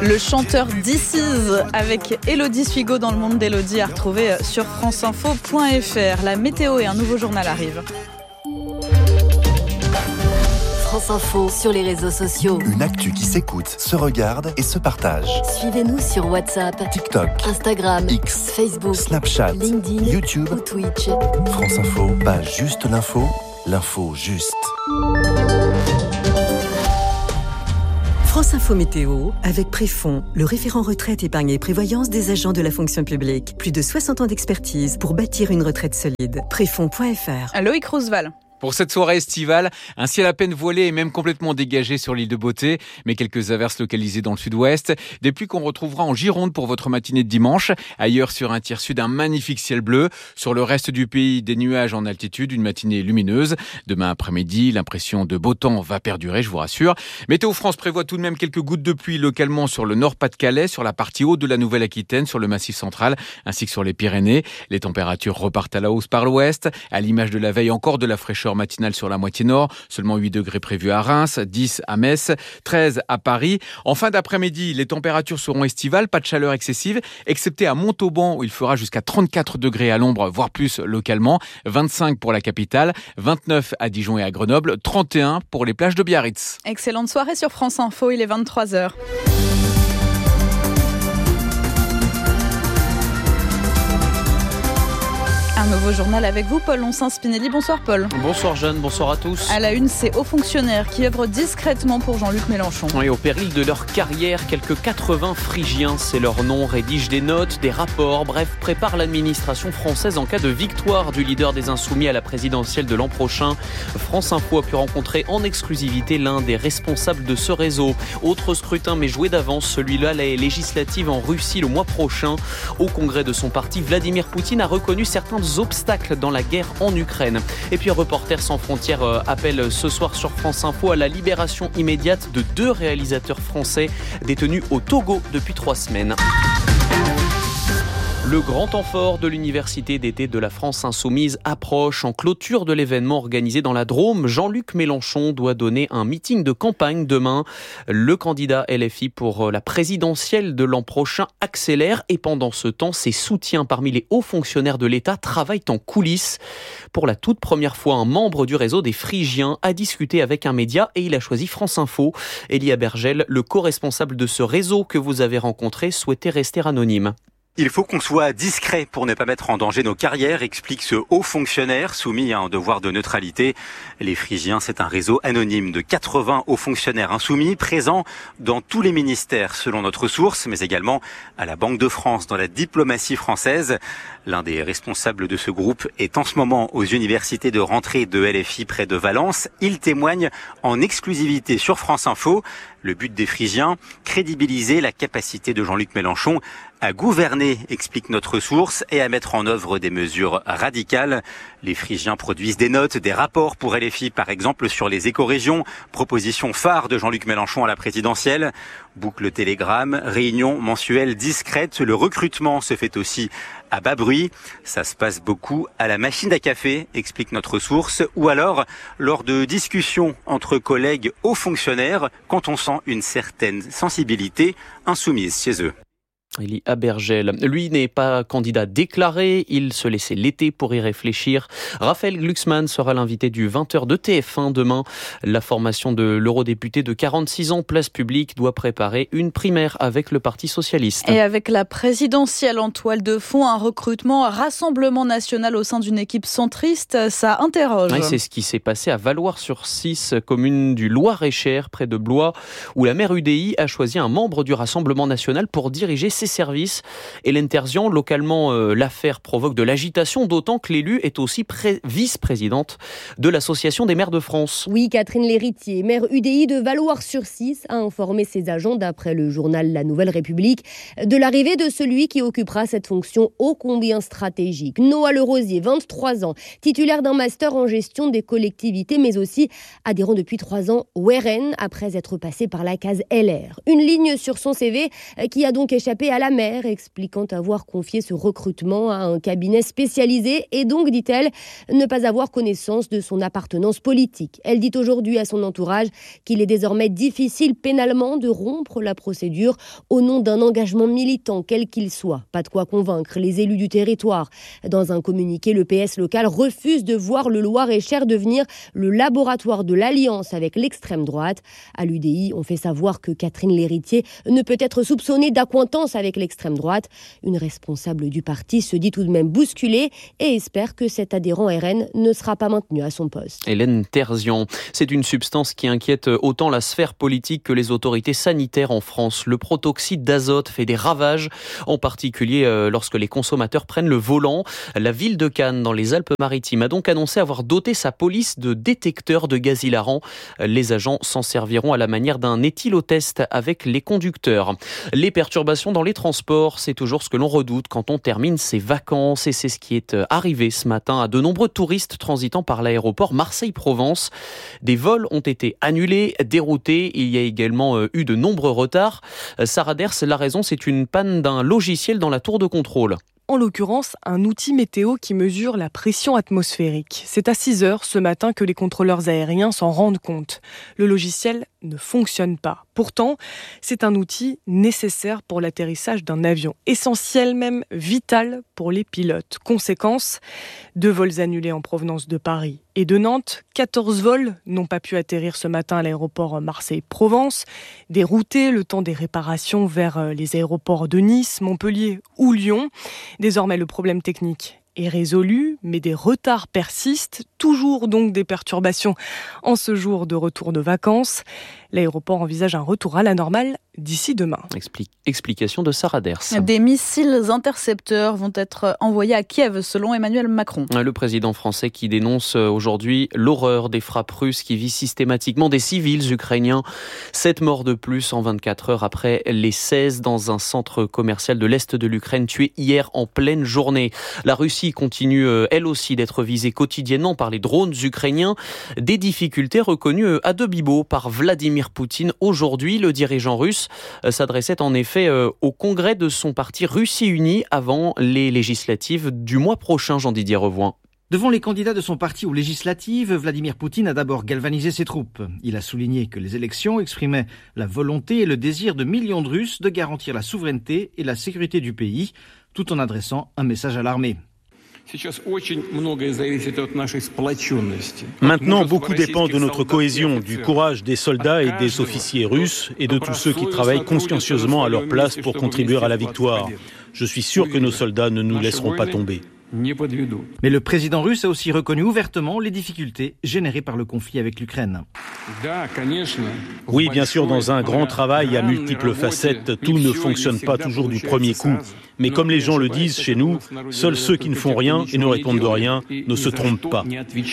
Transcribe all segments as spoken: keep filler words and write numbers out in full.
Le chanteur This Is avec Elodie Suigo dans le monde d'Elodie à retrouver sur franceinfo point f r. La météo et un nouveau journal arrivent. France Info sur les réseaux sociaux. Une actu qui s'écoute, se regarde et se partage. Suivez-nous sur WhatsApp, TikTok, Instagram, X, Facebook, Snapchat, LinkedIn, YouTube ou Twitch. France Info, pas juste l'info, l'info juste. France Info Météo, avec Préfond, le référent retraite, épargne et prévoyance des agents de la fonction publique. Plus de soixante ans d'expertise pour bâtir une retraite solide. Préfond point f r. Loïc Roosevelt. Pour cette soirée estivale, un ciel à peine voilé et même complètement dégagé sur l'île de Beauté, mais quelques averses localisées dans le sud-ouest. Des pluies qu'on retrouvera en Gironde pour votre matinée de dimanche. Ailleurs, sur un tiers sud, un magnifique ciel bleu. Sur le reste du pays, des nuages en altitude, une matinée lumineuse. Demain après-midi, l'impression de beau temps va perdurer, je vous rassure. Météo France prévoit tout de même quelques gouttes de pluie localement sur le Nord-Pas-de-Calais, sur la partie haute de la Nouvelle-Aquitaine, sur le Massif central, ainsi que sur les Pyrénées. Les températures repartent à la hausse par l'ouest. À l'image de la veille, encore de la fraîcheur matinale sur la moitié nord, seulement huit degrés prévus à Reims, dix à Metz, treize à Paris. En fin d'après-midi, les températures seront estivales, pas de chaleur excessive, excepté à Montauban où il fera jusqu'à trente-quatre degrés à l'ombre, voire plus localement, vingt-cinq pour la capitale, vingt-neuf à Dijon et à Grenoble, trente et un pour les plages de Biarritz. Excellente soirée sur France Info, il est vingt-trois heures. Un nouveau journal avec vous, Paul Lonsin-Spinelli. Bonsoir, Paul. Bonsoir, Jeanne. Bonsoir à tous. À la une, ces hauts fonctionnaires qui œuvrent discrètement pour Jean-Luc Mélenchon. Et au péril de leur carrière, quelques quatre-vingts Phrygiens, c'est leur nom, rédigent des notes, des rapports, bref, préparent l'administration française en cas de victoire du leader des Insoumis à la présidentielle de l'an prochain. France Info a pu rencontrer en exclusivité l'un des responsables de ce réseau. Autre scrutin, mais joué d'avance, celui-là, les législatives en Russie le mois prochain. Au congrès de son parti, Vladimir Poutine a reconnu certains obstacles dans la guerre en Ukraine. Et puis Reporters sans frontières appelle ce soir sur France Info à la libération immédiate de deux réalisateurs français détenus au Togo depuis trois semaines. Le grand temps fort de l'université d'été de la France insoumise approche. En clôture de l'événement organisé dans la Drôme, Jean-Luc Mélenchon doit donner un meeting de campagne demain. Le candidat L F I pour la présidentielle de l'an prochain accélère et pendant ce temps, ses soutiens parmi les hauts fonctionnaires de l'État travaillent en coulisses. Pour la toute première fois, un membre du réseau des Phrygiens a discuté avec un média et il a choisi France Info. Elie Abergel, le co-responsable de ce réseau que vous avez rencontré, souhaitait rester anonyme. Il faut qu'on soit discret pour ne pas mettre en danger nos carrières, explique ce haut fonctionnaire soumis à un devoir de neutralité. Les Phrygiens, c'est un réseau anonyme de quatre-vingts hauts fonctionnaires insoumis présents dans tous les ministères selon notre source, mais également à la Banque de France, dans la diplomatie française. L'un des responsables de ce groupe est en ce moment aux universités de rentrée de L F I près de Valence. Il témoigne en exclusivité sur France Info. Le but des Phrygiens, crédibiliser la capacité de Jean-Luc Mélenchon à gouverner, explique notre source, et à mettre en œuvre des mesures radicales. Les Phrygiens produisent des notes, des rapports pour L F I, par exemple sur les écorégions, proposition phare de Jean-Luc Mélenchon à la présidentielle. Boucle télégramme, réunion mensuelle discrète, le recrutement se fait aussi à bas bruit. Ça se passe beaucoup à la machine à café, explique notre source, ou alors lors de discussions entre collègues hauts fonctionnaires, quand on sent une certaine sensibilité insoumise chez eux. Elie Abergel, lui n'est pas candidat déclaré, il se laissait l'été pour y réfléchir. Raphaël Glucksmann sera l'invité du vingt heures de T F un demain. La formation de l'eurodéputé de quarante-six ans, place publique, doit préparer une primaire avec le Parti socialiste. Et avec la présidentielle en toile de fond, un recrutement Rassemblement national au sein d'une équipe centriste, ça interroge. Ouais, c'est ce qui s'est passé à Valoir-sur-Cisse, commune du Loir-et-Cher, près de Blois, où la maire U D I a choisi un membre du Rassemblement national pour diriger ses services. Hélène Terzian, localement, euh, l'affaire provoque de l'agitation, d'autant que l'élu est aussi pré- vice-présidente de l'Association des maires de France. Oui, Catherine Lhéritier, maire U D I de Valoir-sur-Cisse, a informé ses agents, d'après le journal La Nouvelle République, de l'arrivée de celui qui occupera cette fonction ô combien stratégique. Noah Lerosier, vingt-trois ans, titulaire d'un master en gestion des collectivités, mais aussi adhérent depuis trois ans au R N, après être passé par la case L R. Une ligne sur son C V qui a donc échappé à à la mer, expliquant avoir confié ce recrutement à un cabinet spécialisé et donc, dit-elle, ne pas avoir connaissance de son appartenance politique. Elle dit aujourd'hui à son entourage qu'il est désormais difficile pénalement de rompre la procédure au nom d'un engagement militant, quel qu'il soit. Pas de quoi convaincre les élus du territoire. Dans un communiqué, le P S local refuse de voir le Loir-et-Cher devenir le laboratoire de l'alliance avec l'extrême droite. À l'U D I, on fait savoir que Catherine L'Héritier ne peut être soupçonnée d'accointance avec l'extrême droite. Une responsable du parti se dit tout de même bousculée et espère que cet adhérent R N ne sera pas maintenu à son poste. Hélène Terzian, c'est une substance qui inquiète autant la sphère politique que les autorités sanitaires en France. Le protoxyde d'azote fait des ravages, en particulier lorsque les consommateurs prennent le volant. La ville de Cannes, dans les Alpes-Maritimes, a donc annoncé avoir doté sa police de détecteurs de gaz hilarant. Les agents s'en serviront à la manière d'un éthylotest avec les conducteurs. Les perturbations dans les transports, c'est toujours ce que l'on redoute quand on termine ses vacances. Et c'est ce qui est arrivé ce matin à de nombreux touristes transitant par l'aéroport Marseille-Provence. Des vols ont été annulés, déroutés. Il y a également eu de nombreux retards. Sarah Ders, la raison, c'est une panne d'un logiciel dans la tour de contrôle. En l'occurrence, un outil météo qui mesure la pression atmosphérique. C'est à six heures ce matin que les contrôleurs aériens s'en rendent compte. Le logiciel ne fonctionne pas. Pourtant, c'est un outil nécessaire pour l'atterrissage d'un avion, essentiel même, vital pour les pilotes. Conséquence, deux vols annulés en provenance de Paris et de Nantes. quatorze vols n'ont pas pu atterrir ce matin à l'aéroport Marseille-Provence. Déroutés, le temps des réparations vers les aéroports de Nice, Montpellier ou Lyon. Désormais, le problème technique est résolu, mais des retards persistent. Toujours donc des perturbations en ce jour de retour de vacances. L'aéroport envisage un retour à la normale d'ici demain. Expli- explication de Sarah Ders. Des missiles intercepteurs vont être envoyés à Kiev, selon Emmanuel Macron. Le président français qui dénonce aujourd'hui l'horreur des frappes russes qui visent systématiquement des civils ukrainiens. Sept morts de plus en vingt-quatre heures après les seize dans un centre commercial de l'Est de l'Ukraine tué hier en pleine journée. La Russie continue elle aussi d'être visée quotidiennement par les drones ukrainiens. Des difficultés reconnues à demi-mot par Vladimir Poutine. Aujourd'hui, le dirigeant russe s'adressait en effet au congrès de son parti Russie Unie avant les législatives du mois prochain, Jean-Didier Revoin. Devant les candidats de son parti aux législatives, Vladimir Poutine a d'abord galvanisé ses troupes. Il a souligné que les élections exprimaient la volonté et le désir de millions de Russes de garantir la souveraineté et la sécurité du pays, tout en adressant un message à l'armée. Maintenant, beaucoup dépend de notre cohésion, du courage des soldats et des officiers russes et de tous ceux qui travaillent consciencieusement à leur place pour contribuer à la victoire. Je suis sûr que nos soldats ne nous laisseront pas tomber. Mais le président russe a aussi reconnu ouvertement les difficultés générées par le conflit avec l'Ukraine. Oui, bien sûr, dans un grand travail à multiples facettes, tout ne fonctionne pas toujours du premier coup. Mais comme les gens le disent chez nous, seuls ceux qui ne font rien et ne répondent de rien ne se trompent pas.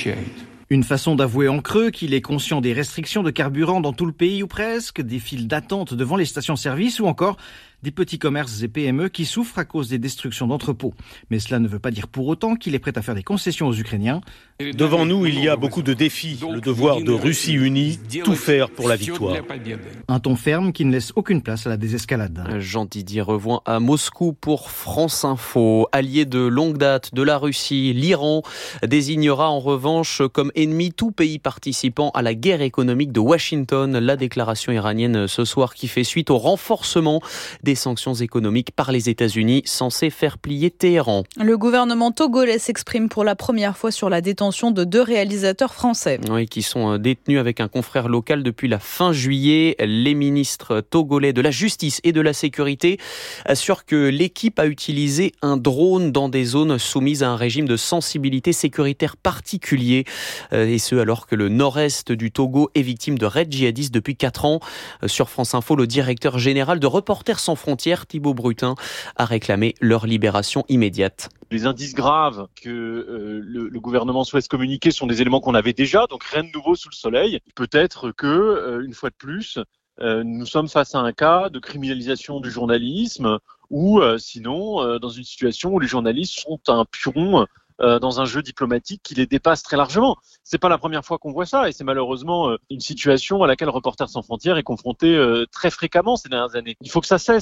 Une façon d'avouer en creux qu'il est conscient des restrictions de carburant dans tout le pays ou presque, des files d'attente devant les stations-service ou encore des petits commerces et P M E qui souffrent à cause des destructions d'entrepôts. Mais cela ne veut pas dire pour autant qu'il est prêt à faire des concessions aux Ukrainiens. Devant nous, il y a beaucoup de défis. Le devoir de Russie unie, tout faire pour la victoire. Un ton ferme qui ne laisse aucune place à la désescalade. Jean-Didier Revoin à Moscou pour France Info. Allié de longue date de la Russie, l'Iran désignera en revanche comme ennemi tout pays participant à la guerre économique de Washington. La déclaration iranienne ce soir qui fait suite au renforcement des sanctions économiques par les États-Unis censées faire plier Téhéran. Le gouvernement togolais s'exprime pour la première fois sur la détention de deux réalisateurs français. Oui, qui sont détenus avec un confrère local depuis la fin juillet. Les ministres togolais de la Justice et de la Sécurité assurent que l'équipe a utilisé un drone dans des zones soumises à un régime de sensibilité sécuritaire particulier. Et ce, alors que le nord-est du Togo est victime de raids djihadistes depuis quatre ans. Sur France Info, le directeur général de Reporters sans frontières, Thibaut Brutin, a réclamé leur libération immédiate. Les indices graves que euh, le, le gouvernement souhaite communiquer sont des éléments qu'on avait déjà, donc rien de nouveau sous le soleil. Peut-être que, euh, une fois de plus, euh, nous sommes face à un cas de criminalisation du journalisme ou euh, sinon euh, dans une situation où les journalistes sont un pion euh, dans un jeu diplomatique qui les dépasse très largement. C'est pas la première fois qu'on voit ça et c'est malheureusement euh, une situation à laquelle Reporters sans frontières est confronté euh, très fréquemment ces dernières années. Il faut que ça cesse.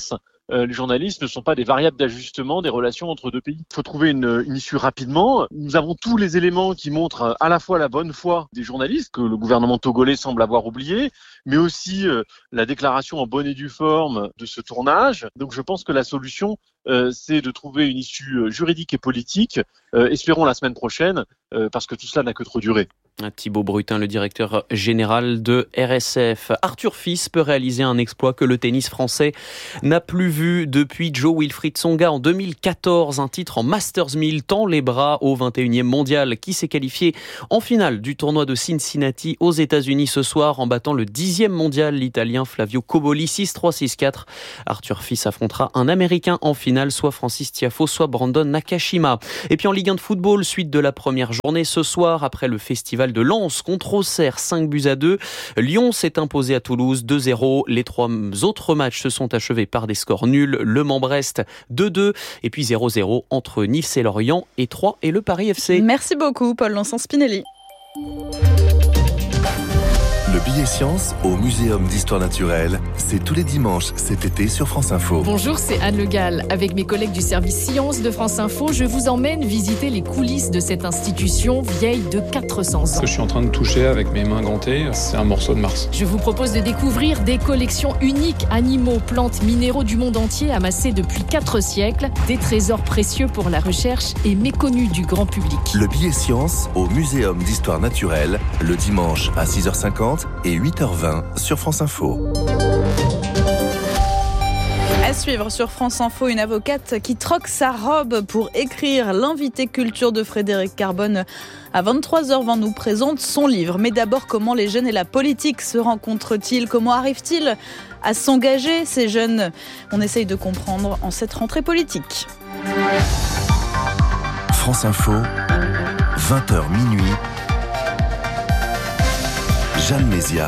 euh, les journalistes ne sont pas des variables d'ajustement des relations entre deux pays. Il faut trouver une, une issue rapidement. Nous avons tous les éléments qui montrent à la fois la bonne foi des journalistes, que le gouvernement togolais semble avoir oublié, mais aussi euh, la déclaration en bonne et due forme de ce tournage. Donc je pense que la solution, euh, c'est de trouver une issue juridique et politique, euh, espérons la semaine prochaine, euh, parce que tout cela n'a que trop duré. Thibaut Brutin, le directeur général de R S F. Arthur Fils peut réaliser un exploit que le tennis français n'a plus vu depuis Jo-Wilfried Tsonga en deux mille quatorze. Un titre en Masters mille tend les bras au vingt et unième mondial qui s'est qualifié en finale du tournoi de Cincinnati aux États-Unis ce soir en battant le dixième mondial, l'Italien Flavio Cobolli, six trois six quatre. Arthur Fils affrontera un Américain en finale, soit Francis Tiafoe, soit Brandon Nakashima. Et puis en Ligue un de football, suite de la première journée ce soir, après le festival de Lens contre Auxerre, cinq buts à deux. Lyon s'est imposé à Toulouse deux zéro. Les trois autres matchs se sont achevés par des scores nuls. Le Mans-Brest deux deux et puis zéro zéro entre Nice et Lorient et Troyes et le Paris F C. Merci beaucoup Paul Lançon-Spinelli. Le billet science au Muséum d'Histoire Naturelle, c'est tous les dimanches cet été sur France Info. Bonjour, c'est Anne Le Gall. Avec mes collègues du service science de France Info, je vous emmène visiter les coulisses de cette institution vieille de quatre cents ans. Ce que je suis en train de toucher avec mes mains gantées, c'est un morceau de Mars. Je vous propose de découvrir des collections uniques, animaux, plantes, minéraux du monde entier amassés depuis quatre siècles, des trésors précieux pour la recherche et méconnus du grand public. Le billet science au Muséum d'Histoire Naturelle, le dimanche à six heures cinquante et huit heures vingt sur France Info. À suivre sur France Info, une avocate qui troque sa robe pour écrire. L'invité culture de Frédéric Carbone à vingt-trois heures vingt nous présente son livre. Mais d'abord, comment les jeunes et la politique se rencontrent-ils ? Comment arrivent-ils à s'engager, ces jeunes ? On essaye de comprendre en cette rentrée politique. France Info, vingt heures minuit. Jeanne Mézia.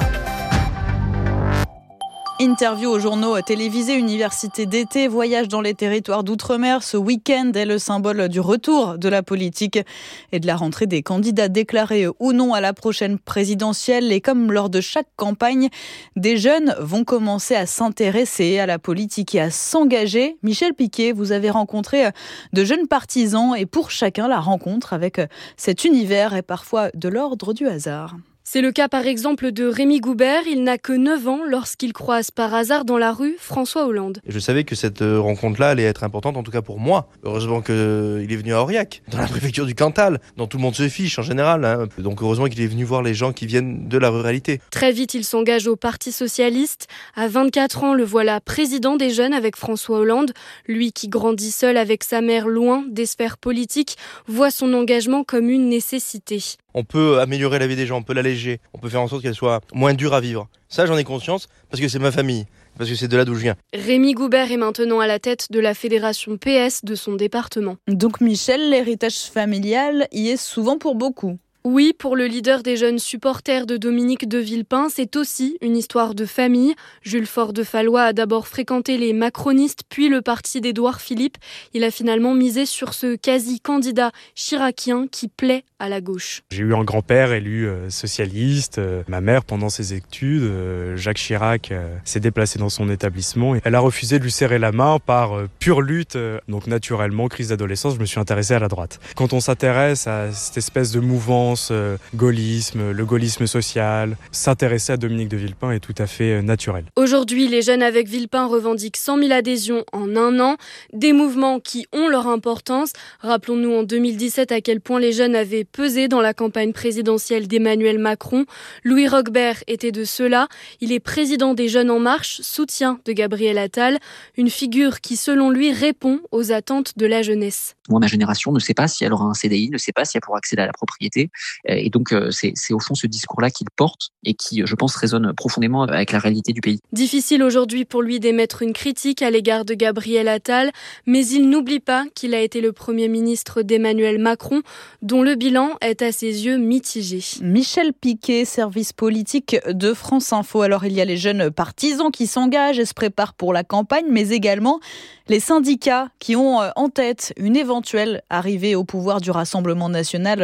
Interview aux journaux télévisés, université d'été, voyage dans les territoires d'outre-mer. Ce week-end est le symbole du retour de la politique et de la rentrée des candidats déclarés ou non à la prochaine présidentielle. Et comme lors de chaque campagne, des jeunes vont commencer à s'intéresser à la politique et à s'engager. Michel Piquet, vous avez rencontré de jeunes partisans et pour chacun, la rencontre avec cet univers est parfois de l'ordre du hasard. C'est le cas par exemple de Rémi Goubert, il n'a que neuf ans lorsqu'il croise par hasard dans la rue François Hollande. Je savais que cette rencontre-là allait être importante, en tout cas pour moi. Heureusement qu'il est venu à Aurillac, dans la préfecture du Cantal, dont tout le monde se fiche en général. Hein. Donc heureusement qu'il est venu voir les gens qui viennent de la ruralité. Très vite, il s'engage au Parti Socialiste. À vingt-quatre ans, le voilà président des jeunes avec François Hollande. Lui qui grandit seul avec sa mère loin des sphères politiques, voit son engagement comme une nécessité. On peut améliorer la vie des gens, on peut l'alléger, on peut faire en sorte qu'elle soit moins dure à vivre. Ça, j'en ai conscience parce que c'est ma famille, parce que c'est de là d'où je viens. Rémi Goubert est maintenant à la tête de la fédération P S de son département. Donc Michel, l'héritage familial y est souvent pour beaucoup. Oui, pour le leader des jeunes supporters de Dominique de Villepin, c'est aussi une histoire de famille. Jules Faure de Fallois a d'abord fréquenté les macronistes, puis le parti d'Édouard Philippe. Il a finalement misé sur ce quasi-candidat chiracien qui plaît à la gauche. J'ai eu un grand-père élu euh, socialiste. Euh, ma mère, pendant ses études, euh, Jacques Chirac, euh, s'est déplacée dans son établissement. Et elle a refusé de lui serrer la main par euh, pure lutte. Euh, donc naturellement, crise d'adolescence, je me suis intéressé à la droite. Quand on s'intéresse à cette espèce de mouvement Euh, gaullisme, le gaullisme social, s'intéresser à Dominique de Villepin est tout à fait euh, naturel. Aujourd'hui, les jeunes avec Villepin revendiquent cent mille adhésions en un an, des mouvements qui ont leur importance. Rappelons-nous en deux mille dix-sept à quel point les jeunes avaient pesé dans la campagne présidentielle d'Emmanuel Macron. Louis Roquebert était de ceux-là. Il est président des Jeunes en Marche, soutien de Gabriel Attal, une figure qui, selon lui, répond aux attentes de la jeunesse. Moi, ma génération ne sait pas si elle aura un C D I, ne sait pas si elle pourra accéder à la propriété. Et donc, c'est, c'est au fond ce discours-là qu'il porte et qui, je pense, résonne profondément avec la réalité du pays. Difficile aujourd'hui pour lui d'émettre une critique à l'égard de Gabriel Attal, mais il n'oublie pas qu'il a été le Premier ministre d'Emmanuel Macron, dont le bilan est à ses yeux mitigé. Michel Piquet, service politique de France Info. Alors, il y a les jeunes partisans qui s'engagent et se préparent pour la campagne, mais également les syndicats qui ont en tête une éventuelle arrivée au pouvoir du Rassemblement national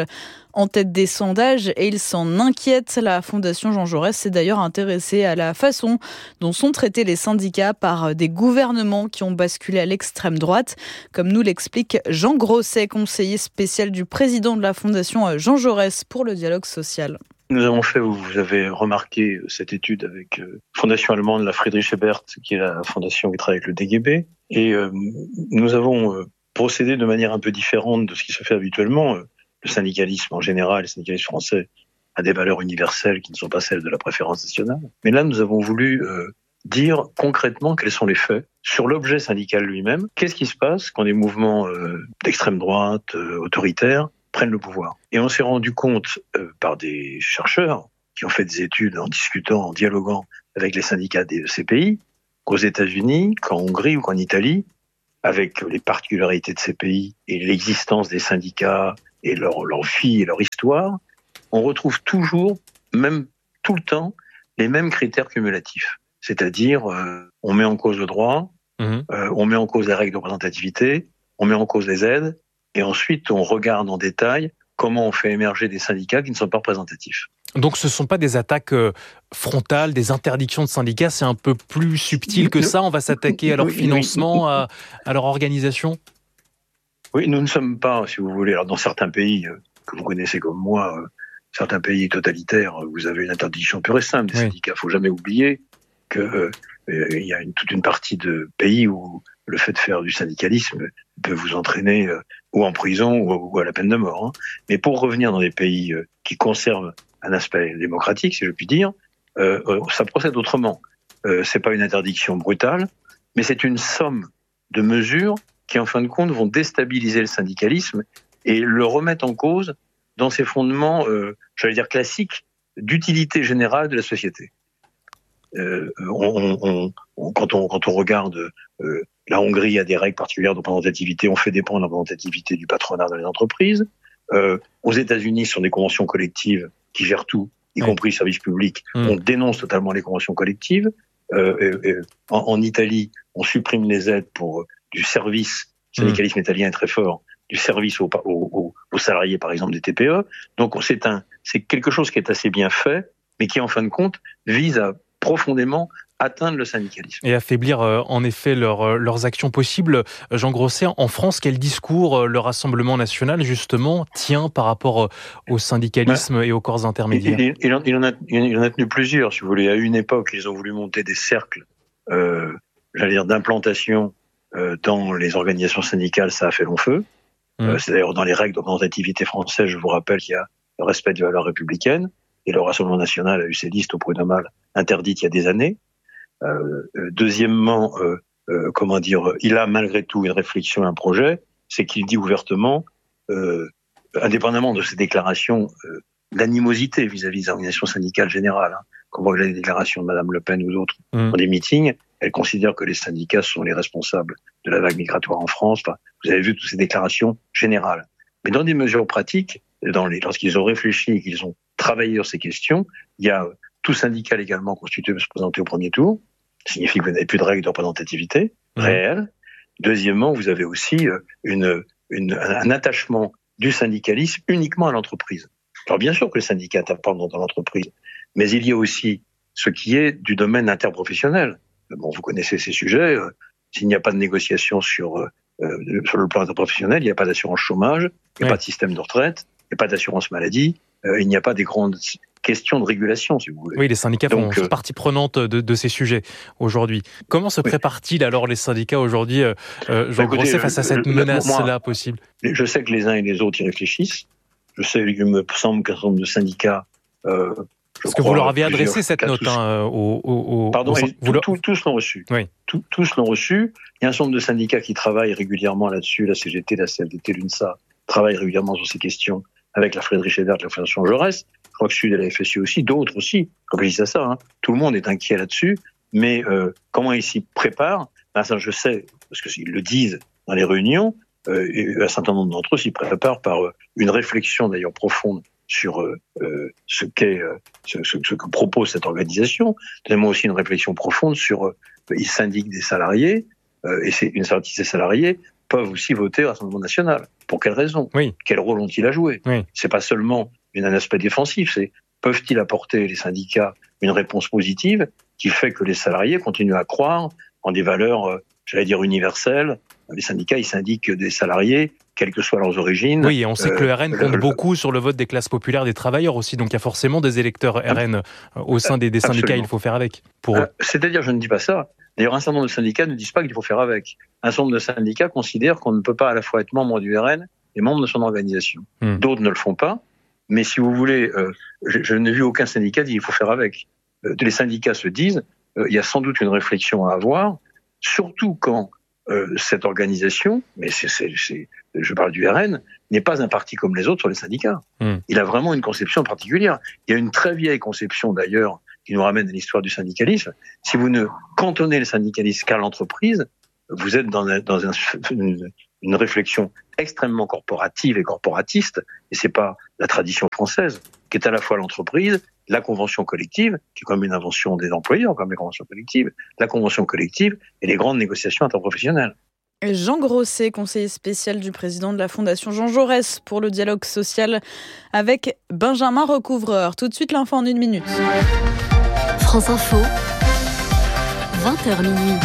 en tête des sondages et il s'en inquiète. La Fondation Jean Jaurès s'est d'ailleurs intéressée à la façon dont sont traités les syndicats par des gouvernements qui ont basculé à l'extrême droite, comme nous l'explique Jean Grosset, conseiller spécial du président de la Fondation Jean Jaurès pour le dialogue social. Nous avons fait, vous avez remarqué cette étude avec euh, fondation allemande, la Friedrich Ebert, qui est la fondation qui travaille avec le D G B. Et euh, nous avons euh, procédé de manière un peu différente de ce qui se fait habituellement. Euh, le syndicalisme en général, le syndicalisme français, a des valeurs universelles qui ne sont pas celles de la préférence nationale. Mais là, nous avons voulu euh, dire concrètement quels sont les faits sur l'objet syndical lui-même. Qu'est-ce qui se passe quand des mouvements euh, d'extrême droite, euh, autoritaires, prennent le pouvoir. Et on s'est rendu compte euh, par des chercheurs qui ont fait des études en discutant, en dialoguant avec les syndicats de ces pays, qu'aux États-Unis, qu'en Hongrie ou qu'en Italie, avec les particularités de ces pays et l'existence des syndicats et leur, leur vie et leur histoire, on retrouve toujours, même tout le temps, les mêmes critères cumulatifs. C'est-à-dire, euh, on met en cause le droit, mmh. euh, on met en cause les règles de représentativité, on met en cause les aides, et ensuite, on regarde en détail comment on fait émerger des syndicats qui ne sont pas représentatifs. Donc ce ne sont pas des attaques frontales, des interdictions de syndicats, c'est un peu plus subtil que ça, on va s'attaquer à leur financement, à, à leur organisation ? Oui, nous ne sommes pas, si vous voulez, alors dans certains pays euh, que vous connaissez comme moi, euh, certains pays totalitaires, vous avez une interdiction pure et simple des oui. syndicats. Il ne faut jamais oublier qu'il euh, euh, y a une, toute une partie de pays où le fait de faire du syndicalisme peut vous entraîner euh, ou en prison ou, ou à la peine de mort. Hein. Mais pour revenir dans des pays euh, qui conservent un aspect démocratique, si je puis dire, euh, euh, ça procède autrement. Euh, c'est pas une interdiction brutale, mais c'est une somme de mesures qui, en fin de compte, vont déstabiliser le syndicalisme et le remettre en cause dans ses fondements, euh, j'allais dire classiques, d'utilité générale de la société. Euh, on, on, on, quand, on, quand on regarde euh, la Hongrie a des règles particulières de représentativité, on fait dépendre la représentativité du patronat dans les entreprises. Euh, aux États-Unis, ce sont des conventions collectives qui gèrent tout, y oui. compris le service public. Mmh. On dénonce totalement les conventions collectives. Euh, euh, euh, en, en Italie, on supprime les aides pour euh, du service. Le syndicalisme mmh. italien est très fort. Du service aux, aux, aux salariés, par exemple, des T P E. Donc, c'est un, c'est quelque chose qui est assez bien fait, mais qui, en fin de compte, vise à profondément atteindre le syndicalisme. Et affaiblir euh, en effet leur, euh, leurs actions possibles. Jean Grosset, en France, quel discours euh, le Rassemblement national, justement, tient par rapport euh, au syndicalisme ouais. et aux corps intermédiaires ? il, il, en, il, en a, il en a tenu plusieurs, si vous voulez. À une époque, ils ont voulu monter des cercles, euh, j'allais dire, d'implantation euh, dans les organisations syndicales. Ça a fait long feu. Mmh. Euh, c'est d'ailleurs dans les règles de représentativité française, je vous rappelle qu'il y a le respect des valeurs républicaines. Et le Rassemblement national a eu ses listes au prud'homal interdites il y a des années. Euh, deuxièmement, euh, euh, comment dire, il a malgré tout une réflexion, un projet, c'est qu'il dit ouvertement, euh, indépendamment de ses déclarations euh, d'animosité vis-à-vis des organisations syndicales générales, hein, quand on voit les déclarations de Madame Le Pen ou d'autres mmh. dans des meetings, elle considère que les syndicats sont les responsables de la vague migratoire en France. Enfin, vous avez vu toutes ces déclarations générales. Mais dans des mesures pratiques, dans les, lorsqu'ils ont réfléchi et qu'ils ont travaillé sur ces questions, il y a tout syndicat légalement constitué peut se présenter au premier tour. Ça signifie que vous n'avez plus de règles de représentativité mmh. réelle. Deuxièmement, vous avez aussi une, une, un attachement du syndicalisme uniquement à l'entreprise. Alors bien sûr que le syndicat apporte dans l'entreprise, mais il y a aussi ce qui est du domaine interprofessionnel. Bon, vous connaissez ces sujets. Euh, s'il n'y a pas de négociation sur, euh, sur le plan interprofessionnel, il n'y a pas d'assurance chômage, il n'y a ouais. pas de système de retraite, il n'y a pas d'assurance maladie, euh, il n'y a pas des grandes questions de régulation, si vous voulez. Oui, les syndicats Donc, font euh, partie prenante de, de ces sujets aujourd'hui. Comment se préparent-ils alors les syndicats aujourd'hui, euh, Jean bah, Grosset, face à cette menace-là possible ? Je sais que les uns et les autres y réfléchissent. Je sais, il me semble qu'un certain nombre de syndicats... Euh, Parce que vous leur avez adressé cette note hein, au, au, au... Pardon, au... Tout, le... tout, tous l'ont reçu. Oui. Tout, tous l'ont reçu. Il y a un certain nombre de syndicats qui travaillent régulièrement là-dessus. La C G T, la C F D T, l'UNSA travaillent régulièrement sur ces questions avec la Friedrich Ebert, la Fondation Jaurès. Je crois que Sud et la F S U aussi, d'autres aussi. Quand je dis ça, hein, tout le monde est inquiet là-dessus. Mais euh, comment ils s'y préparent ? Ben, ça, je sais, parce qu'ils le disent dans les réunions, euh, et un certain nombre d'entre eux s'y préparent par euh, une réflexion d'ailleurs profonde sur euh, ce qu'est, euh, ce, ce, ce que propose cette organisation. Deuxièmement aussi une réflexion profonde sur, euh, ils syndiquent des salariés, euh, et c'est une sortie des salariés peuvent aussi voter au Rassemblement national. Pour quelles raisons ? Oui. Quel rôle ont-ils à jouer ? Oui. C'est pas seulement un aspect défensif, c'est peuvent-ils apporter, les syndicats, une réponse positive qui fait que les salariés continuent à croire en des valeurs, euh, j'allais dire, universelles. Les syndicats, ils syndiquent des salariés, quelles que soient leurs origines. Oui, et on sait que le R N euh, compte le... beaucoup sur le vote des classes populaires, des travailleurs aussi, donc il y a forcément des électeurs R N au sein des, des syndicats, Absolument. Il faut faire avec. Pour eux. C'est-à-dire, je ne dis pas ça. D'ailleurs, un certain nombre de syndicats ne disent pas qu'il faut faire avec. Un certain nombre de syndicats considèrent qu'on ne peut pas à la fois être membre du R N et membre de son organisation. Hmm. D'autres ne le font pas. Mais si vous voulez, euh, je, je n'ai vu aucun syndicat dire qu'il faut faire avec. Euh, les syndicats se disent, euh, il y a sans doute une réflexion à avoir, surtout quand euh, cette organisation, mais c'est, c'est, c'est, je parle du R N, n'est pas un parti comme les autres sur les syndicats. Mmh. Il a vraiment une conception particulière. Il y a une très vieille conception d'ailleurs qui nous ramène à l'histoire du syndicalisme. Si vous ne cantonnez le syndicalisme qu'à l'entreprise, vous êtes dans, un, dans un, une, une réflexion extrêmement corporative et corporatiste, et c'est pas la tradition française, qui est à la fois l'entreprise, la convention collective, qui est comme une invention des employeurs, comme les conventions collectives, la convention collective et les grandes négociations interprofessionnelles. Jean Grosset, conseiller spécial du président de la Fondation Jean Jaurès pour le dialogue social avec Benjamin Recouvreur. Tout de suite, l'info en une minute. France Info, vingt heures minuit.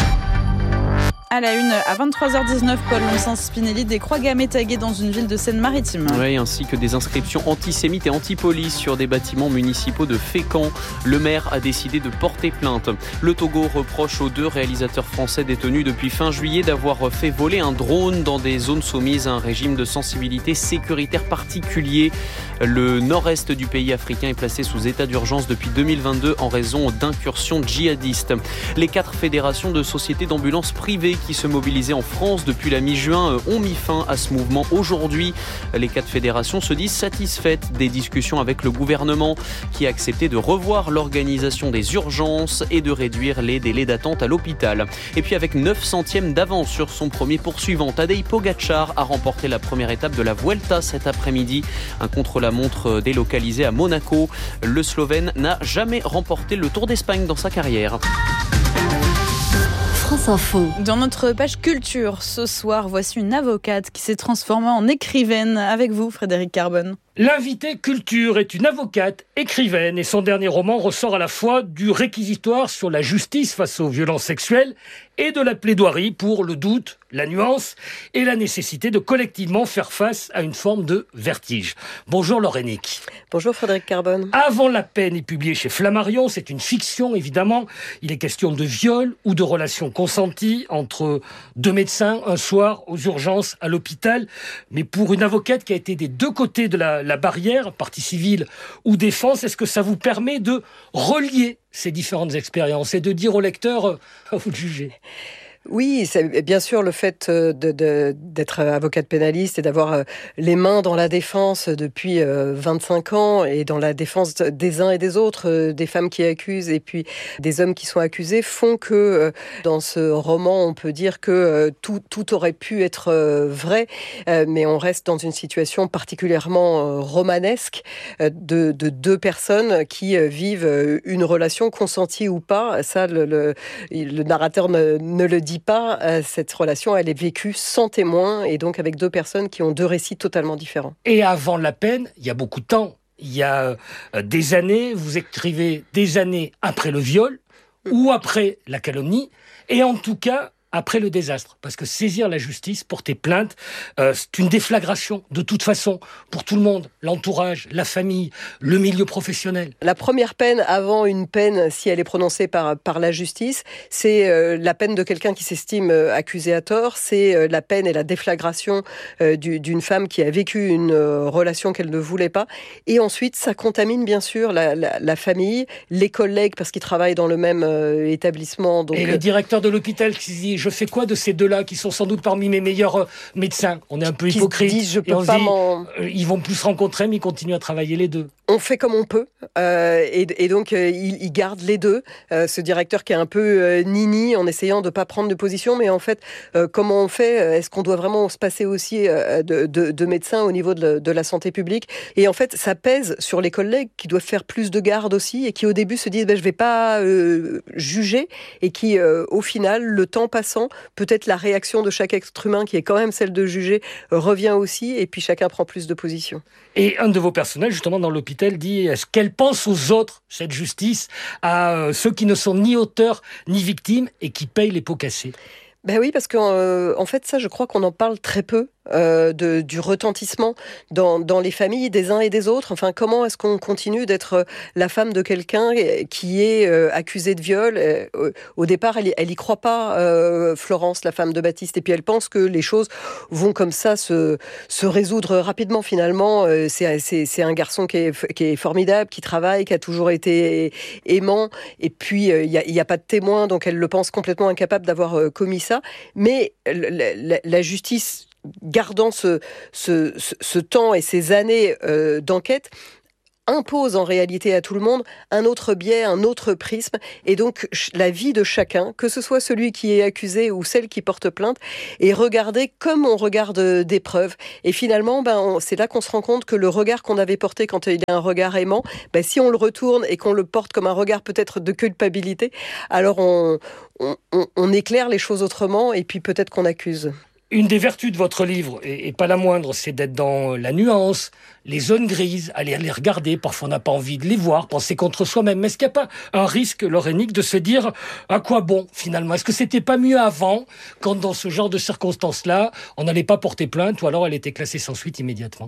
À la une, à vingt-trois heures dix-neuf, Paul Lonsens-Spinelli, des croix gammées taguées dans une ville de Seine-Maritime. Oui, ainsi que des inscriptions antisémites et anti-police sur des bâtiments municipaux de Fécamp. Le maire a décidé de porter plainte. Le Togo reproche aux deux réalisateurs français détenus depuis fin juillet d'avoir fait voler un drone dans des zones soumises à un régime de sensibilité sécuritaire particulier. Le nord-est du pays africain est placé sous état d'urgence depuis deux mille vingt-deux en raison d'incursions djihadistes. Les quatre fédérations de sociétés d'ambulances privées qui se mobilisaient en France depuis la mi-juin ont mis fin à ce mouvement aujourd'hui. Les quatre fédérations se disent satisfaites des discussions avec le gouvernement qui a accepté de revoir l'organisation des urgences et de réduire les délais d'attente à l'hôpital. Et puis avec neuf centièmes d'avance sur son premier poursuivant, Tadej Pogačar a remporté la première étape de la Vuelta cet après-midi. Un contre-la-montre délocalisé à Monaco. Le Slovène n'a jamais remporté le Tour d'Espagne dans sa carrière. France Info. Dans notre page culture, ce soir, voici une avocate qui s'est transformée en écrivaine. Avec vous, Frédéric Carbone. L'invitée culture est une avocate, écrivaine, et son dernier roman ressort à la fois du réquisitoire sur la justice face aux violences sexuelles et de la plaidoirie pour le doute, la nuance et la nécessité de collectivement faire face à une forme de vertige. Bonjour Laure Hennick. Bonjour Frédéric Carbone. Avant la peine est publié chez Flammarion, c'est une fiction évidemment. Il est question de viol ou de relations consenties entre deux médecins un soir aux urgences à l'hôpital. Mais pour une avocate qui a été des deux côtés de la la barrière, partie civile ou défense, est-ce que ça vous permet de relier ces différentes expériences et de dire au lecteur, euh, à vous de juger ? Oui, c'est bien sûr le fait de, de, d'être avocate pénaliste et d'avoir les mains dans la défense depuis vingt-cinq ans et dans la défense des uns et des autres, des femmes qui accusent et puis des hommes qui sont accusés, font que dans ce roman, on peut dire que tout, tout aurait pu être vrai, mais on reste dans une situation particulièrement romanesque de, de deux personnes qui vivent une relation consentie ou pas. Ça, le, le, le narrateur ne, ne le dit pas, cette relation, elle est vécue sans témoin et donc avec deux personnes qui ont deux récits totalement différents. Et avant la peine, il y a beaucoup de temps. Il y a des années, vous écrivez des années après le viol ou après la calomnie et en tout cas après le désastre. Parce que saisir la justice, porter plainte, euh, c'est une déflagration de toute façon pour tout le monde, l'entourage, la famille, le milieu professionnel. La première peine avant une peine, si elle est prononcée par, par la justice, c'est euh, la peine de quelqu'un qui s'estime euh, accusé à tort, c'est euh, la peine et la déflagration euh, du, d'une femme qui a vécu une euh, relation qu'elle ne voulait pas. Et ensuite, ça contamine bien sûr la, la, la famille, les collègues parce qu'ils travaillent dans le même euh, établissement. Donc, et le directeur de l'hôpital qui se dit je fais quoi de ces deux-là qui sont sans doute parmi mes meilleurs euh, médecins. On est un peu hypocrite. Disent, je peux et on pas se dit, m'en... euh, ils vont plus se rencontrer, mais ils continuent à travailler les deux. On fait comme on peut, euh, et, et donc euh, il, il garde les deux. Euh, ce directeur qui est un peu euh, nini en essayant de pas prendre de position, mais en fait, euh, comment on fait ? Est-ce qu'on doit vraiment se passer aussi euh, de, de, de médecins au niveau de, de la santé publique ? Et en fait, ça pèse sur les collègues qui doivent faire plus de garde aussi, et qui au début se disent ben, je vais pas euh, juger, et qui euh, au final, le temps passe passant, peut-être la réaction de chaque être humain, qui est quand même celle de juger, revient aussi, et puis chacun prend plus de position. Et un de vos personnages, justement, dans l'hôpital, dit, est-ce qu'elle pense aux autres, cette justice, à euh, ceux qui ne sont ni auteurs ni victimes et qui payent les pots cassés? Ben oui, parce qu'en euh, en fait, ça, je crois qu'on en parle très peu. Euh, de, du retentissement dans, dans les familles des uns et des autres. Enfin, comment est-ce qu'on continue d'être la femme de quelqu'un qui est euh, accusé de viol? euh, Au départ, elle, elle y croit pas, euh, Florence, la femme de Baptiste, et puis elle pense que les choses vont comme ça se, se résoudre rapidement. Finalement, euh, c'est, c'est, c'est un garçon qui est, qui est formidable, qui travaille, qui a toujours été aimant, et puis il euh, n'y a, y a pas de témoin, donc elle le pense complètement incapable d'avoir euh, commis ça. Mais la, la, la justice, gardant ce, ce, ce, ce temps et ces années euh, d'enquête, impose en réalité à tout le monde un autre biais, un autre prisme, et donc la vie de chacun, que ce soit celui qui est accusé ou celle qui porte plainte, est regardée comme on regarde des preuves. Et finalement, ben, on, c'est là qu'on se rend compte que le regard qu'on avait porté quand il y a un regard aimant, ben, si on le retourne et qu'on le porte comme un regard peut-être de culpabilité, alors on, on, on, on éclaire les choses autrement, et puis peut-être qu'on accuse. Une des vertus de votre livre, et pas la moindre, c'est d'être dans la nuance, les zones grises, aller les regarder, parfois on n'a pas envie de les voir, penser contre soi-même. Mais est-ce qu'il n'y a pas un risque, Laurenique, de se dire à quoi bon finalement? Est-ce que c'était pas mieux avant, quand dans ce genre de circonstances-là, on n'allait pas porter plainte, ou alors elle était classée sans suite immédiatement?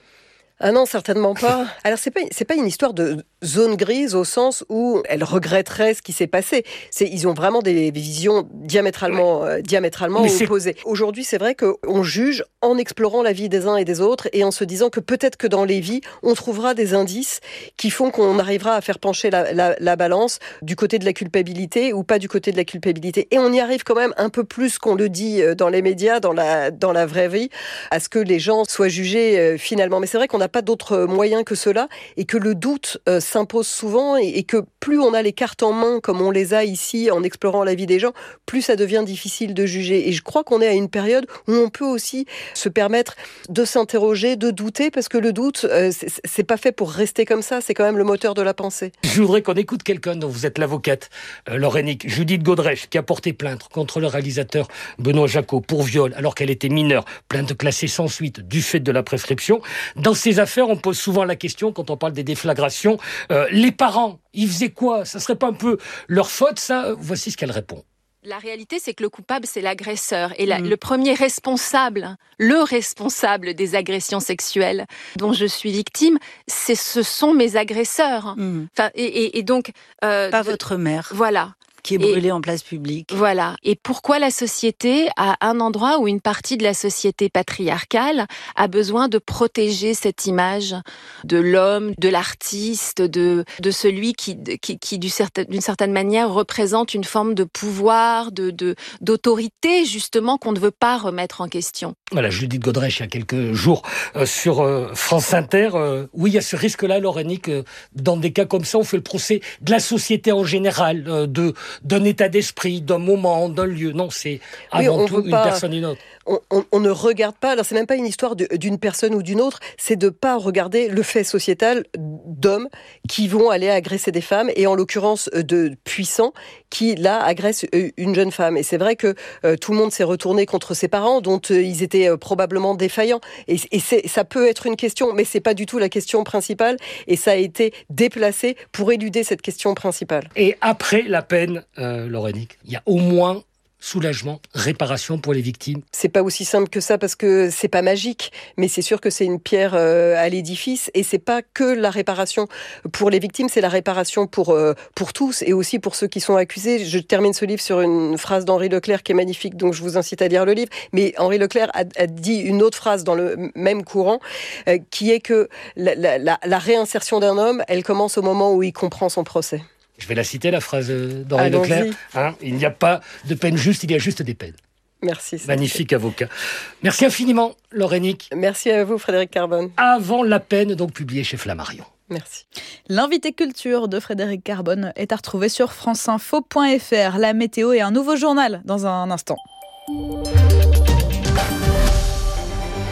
Ah non, certainement pas. Alors, c'est pas, c'est pas une histoire de zone grise au sens où elle regretterait ce qui s'est passé. C'est, ils ont vraiment des visions diamétralement, euh, diamétralement opposées. Aujourd'hui, c'est vrai qu'on juge en explorant la vie des uns et des autres et en se disant que peut-être que dans les vies, on trouvera des indices qui font qu'on arrivera à faire pencher la, la, la balance du côté de la culpabilité ou pas du côté de la culpabilité. Et on y arrive quand même un peu plus qu'on le dit dans les médias, dans la, dans la vraie vie, à ce que les gens soient jugés euh, finalement. Mais c'est vrai qu'on n'a pas d'autres moyens que cela et que le doute euh, s'impose souvent et, et que plus on a les cartes en main comme on les a ici en explorant la vie des gens, plus ça devient difficile de juger. Et je crois qu'on est à une période où on peut aussi se permettre de s'interroger, de douter, parce que le doute, euh, c'est, c'est pas fait pour rester comme ça, c'est quand même le moteur de la pensée. Je voudrais qu'on écoute quelqu'un dont vous êtes l'avocate, euh, Laurenique, Judith Godrèche, qui a porté plainte contre le réalisateur Benoît Jacot pour viol alors qu'elle était mineure, plainte classée sans suite du fait de la prescription. Dans ces affaires, on pose souvent la question, quand on parle des déflagrations, euh, les parents, ils faisaient quoi? Ça serait pas un peu leur faute, ça? Voici ce qu'elle répond. La réalité, c'est que le coupable, c'est l'agresseur. Et la, mmh. le premier responsable, le responsable des agressions sexuelles dont je suis victime, c'est, ce sont mes agresseurs. Mmh. Enfin, et, et, et donc... Euh, pas de, votre mère. Voilà. Qui est brûlée et, en place publique. Voilà. Et pourquoi la société, à un endroit où une partie de la société patriarcale a besoin de protéger cette image de l'homme, de l'artiste, de, de celui qui, qui, qui d'une certaine manière, représente une forme de pouvoir, de, de, d'autorité, justement, qu'on ne veut pas remettre en question. Voilà, Judith Godrèche, il y a quelques jours, euh, sur euh, France Inter, euh, oui, il y a ce risque-là, Laurenique, euh, dans des cas comme ça, on fait le procès de la société en général, euh, de d'un état d'esprit, d'un moment, d'un lieu. Non, c'est avant oui, tout une pas, personne et une autre. On, on, on ne regarde pas, alors c'est même pas une histoire de, d'une personne ou d'une autre, c'est de pas regarder le fait sociétal d'hommes qui vont aller agresser des femmes, et en l'occurrence de puissants qui, là, agressent une jeune femme. Et c'est vrai que euh, tout le monde s'est retourné contre ses parents, dont euh, ils étaient euh, probablement défaillants. Et, et c'est, ça peut être une question, mais c'est pas du tout la question principale, et ça a été déplacé pour éluder cette question principale. Et après la peine, euh, Laurenique, il y a au moins soulagement, réparation pour les victimes. C'est pas aussi simple que ça parce que c'est pas magique, mais c'est sûr que c'est une pierre euh, à l'édifice, et c'est pas que la réparation pour les victimes, c'est la réparation pour euh, pour tous et aussi pour ceux qui sont accusés. Je termine ce livre sur une phrase d'Henri Leclerc qui est magnifique, donc je vous incite à lire le livre. Mais Henri Leclerc a, a dit une autre phrase dans le même courant, euh, qui est que la, la, la, la réinsertion d'un homme, elle commence au moment où il comprend son procès. Je vais la citer, la phrase d'Henri Leclerc. Hein, il n'y a pas de peine juste, il y a juste des peines. Merci. Magnifique fait. Avocat. Merci infiniment, Laurenique. Merci à vous, Frédéric Carbone. Avant la peine, donc publié chez Flammarion. Merci. L'invité culture de Frédéric Carbone est à retrouver sur franceinfo point f r. La météo et un nouveau journal dans un instant.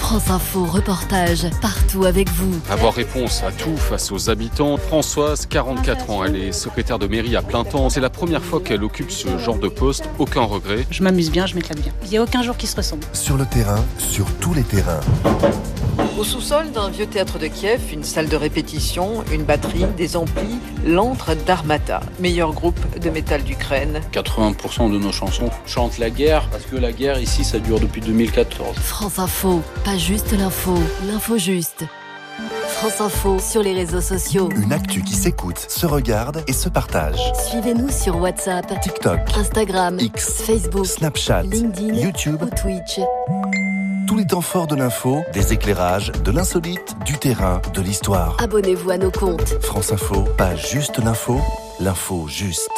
France Info, reportage partout avec vous. Avoir réponse à tout face aux habitants. Françoise, quarante-quatre ans, elle est secrétaire de mairie à plein temps. C'est la première fois qu'elle occupe ce genre de poste. Aucun regret. Je m'amuse bien, je m'éclate bien. Il n'y a aucun jour qui se ressemble. Sur le terrain, sur tous les terrains. Au sous-sol d'un vieux théâtre de Kiev, une salle de répétition, une batterie, des amplis, l'antre d'Armata, meilleur groupe de métal d'Ukraine. quatre-vingts pour cent de nos chansons chantent la guerre, parce que la guerre ici, ça dure depuis deux mille quatorze. France Info, pas juste l'info, l'info juste. France Info sur les réseaux sociaux. Une actu qui s'écoute, se regarde et se partage. Suivez-nous sur WhatsApp, TikTok, Instagram, X, Facebook, Snapchat, LinkedIn, YouTube ou Twitch. Tous les temps forts de l'info, des éclairages, de l'insolite, du terrain, de l'histoire. Abonnez-vous à nos comptes. France Info, pas juste l'info, l'info juste.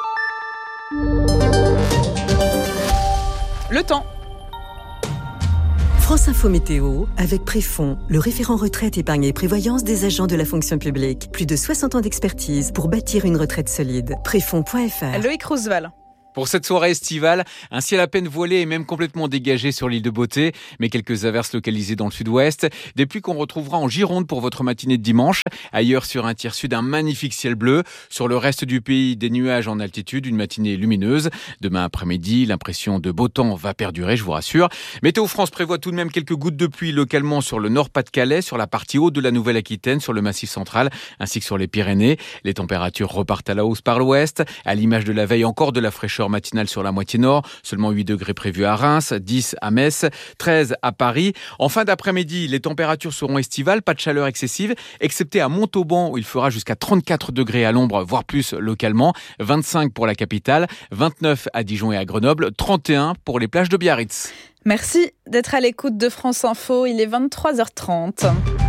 Le temps. France Info Météo avec Préfond, le référent retraite, épargne et prévoyance des agents de la fonction publique. Plus de soixante ans d'expertise pour bâtir une retraite solide. Préfond point F R. Loïc Roosevelt. Pour cette soirée estivale, un ciel à peine voilé et même complètement dégagé sur l'île de Beauté, mais quelques averses localisées dans le sud-ouest. Des pluies qu'on retrouvera en Gironde pour votre matinée de dimanche. Ailleurs, sur un tiers sud, un magnifique ciel bleu. Sur le reste du pays, des nuages en altitude, une matinée lumineuse. Demain après-midi, l'impression de beau temps va perdurer, je vous rassure. Météo France prévoit tout de même quelques gouttes de pluie localement sur le Nord-Pas-de-Calais, sur la partie haute de la Nouvelle-Aquitaine, sur le Massif central, ainsi que sur les Pyrénées. Les températures repartent à la hausse par l'ouest. À l'image de la veille, encore de la fraîcheur matinale sur la moitié nord, seulement huit degrés prévus à Reims, dix à Metz, treize à Paris. En fin d'après-midi, les températures seront estivales, pas de chaleur excessive, excepté à Montauban où il fera jusqu'à trente-quatre degrés à l'ombre, voire plus localement, vingt-cinq pour la capitale, vingt-neuf à Dijon et à Grenoble, trente et un pour les plages de Biarritz. Merci d'être à l'écoute de France Info, il est vingt-trois heures trente.